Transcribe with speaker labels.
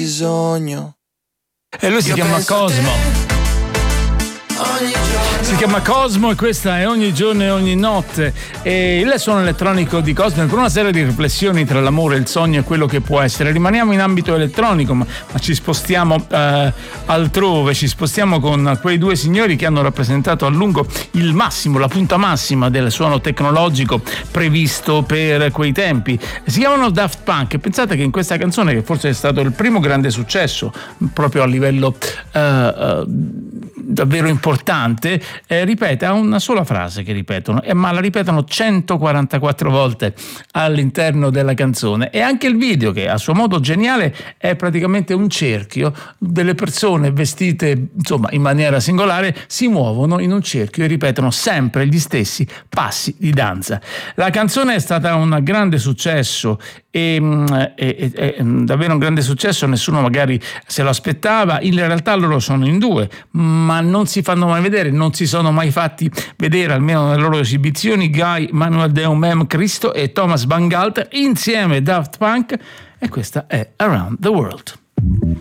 Speaker 1: bisogno.
Speaker 2: E lui si chiama Cosmo. Si chiama Cosmo e questa è Ogni giorno e ogni notte. E il suono elettronico di Cosmo è per una serie di riflessioni tra l'amore, il sogno e quello che può essere. Rimaniamo in ambito elettronico, ma ci spostiamo altrove, ci spostiamo con quei due signori che hanno rappresentato a lungo il massimo, la punta massima del suono tecnologico previsto per quei tempi. Si chiamano Daft Punk e pensate che in questa canzone, che forse è stato il primo grande successo proprio a livello davvero importante, ripete, ha una sola frase che ripetono, ma la ripetono 144 volte all'interno della canzone. E anche il video, che a suo modo geniale, è praticamente un cerchio delle persone vestite insomma in maniera singolare, si muovono in un cerchio e ripetono sempre gli stessi passi di danza. La canzone è stata un grande successo e davvero un grande successo, nessuno magari se lo aspettava. In realtà loro sono in due, ma non si fanno mai vedere, non si sono mai fatti vedere, almeno nelle loro esibizioni. Guy Manuel de Homem Christo e Thomas Van Galt insieme Daft Punk, e questa è Around the World.